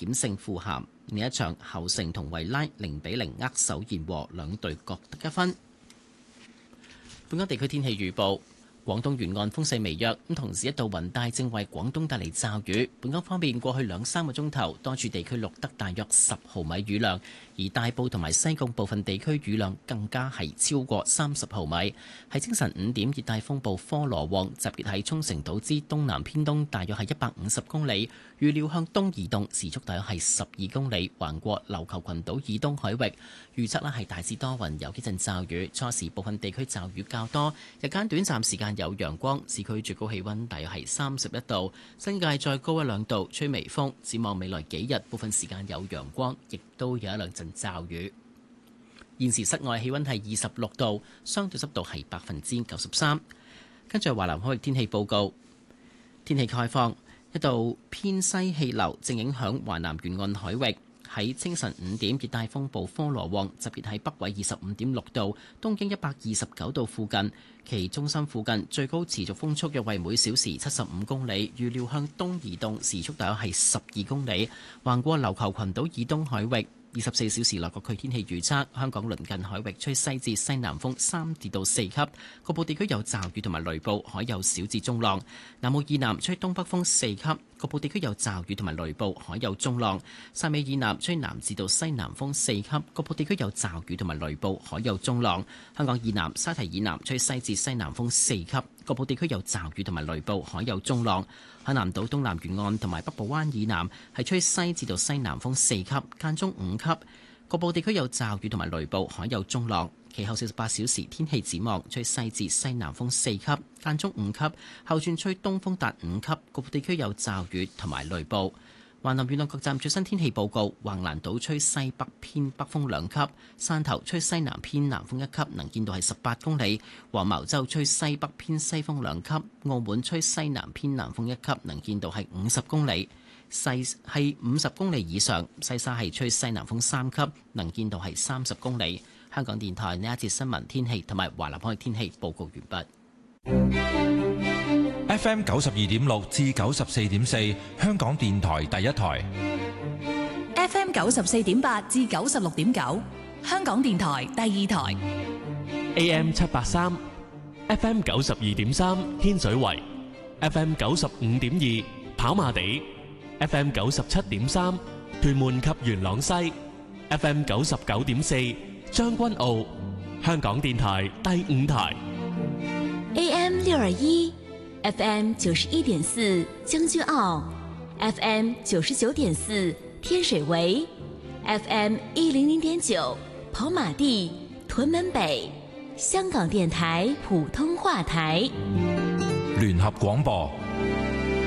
險勝富咸。另一場侯城同維拉0-0握手言和，兩隊各得一分。本港地區天氣預報。廣東沿岸風勢微弱，咁同時一道雲帶正為廣東帶嚟驟雨。本港方面，過去2-3個鐘頭，多處地區錄得大約10毫米雨量，而大埔同埋西貢部分地區雨量更加係超過30毫米。喺清晨5點，熱帶風暴科羅旺集結喺沖繩島之東南偏東，大約係150公里，預料向東移動，時速大約係12公里，橫過琉球群島以東海域。預測係大致多雲，有幾陣驟雨，初時部分地區驟雨較多，日間短暫時間有陽光，市區最高氣溫大約係31度，新界再高1-2度，吹微風。展望未來幾日，部分時間有陽光，亦都有1-2陣驟雨。現時室外氣溫係26度，相對濕度係93%。跟住係華南海域天氣報告，天氣概況，一道偏西氣流正影響華南沿岸海域。喺清晨5點，熱帶風暴科羅旺集結喺北緯25.6度、東經129度附近，其中心附近最高持續風速約為每小時75公里，預料向東移動，時速大約係12公里，橫過琉球群島以東海域。24小時內各區天氣預測：香港鄰近海域吹西至西南風3至4級，局部地區有驟雨同埋雷暴，海有小至中浪。南澳以南吹東北風4級，局部地區有驟雨同埋雷暴，海有中浪。汕尾以南吹南至西南風4級，局部地區有驟雨同埋雷暴，海有中浪。香港以南、沙堤以南吹西至西南風4級，局部地區有驟雨同埋雷暴，海有中浪。海南島東南沿岸同埋北部灣以南係吹西至西南風4級，間中5級，局部地區有驟雨同埋雷暴，海有中浪。其後48小時天氣展望，吹西至西南風4級，間中5級，後轉吹東風達5級，局部地區有驟雨同埋雷暴。華南沿岸各站最新天氣報告：橫瀾島吹西北偏北風2級，汕頭吹西南偏南風1級，能見度係18公里；黃茅洲吹西北偏西風2級，澳門吹西南偏南風1級，能見度係50公里；西係50公里以上，西沙係吹西南風3級，能見度係30公里。香港電台呢一節新聞天氣同埋華南海天氣報告完畢。 FM 92.6至94.4，香港電台第一台。 FM 94.8至96.9，香港電台第二台。 AM 783 ，FM 92.3，天水圍 ，FM 95.2，跑馬地 ，FM 97.3，屯門及元朗西 ，FM 99.4，將軍澳，香港電台第五台。 AM 621，FM 91.4，將軍澳 ，FM 99.4，天水圍 ，FM 100.9，跑馬地，屯門北，香港電台普通話台。 聯合廣播。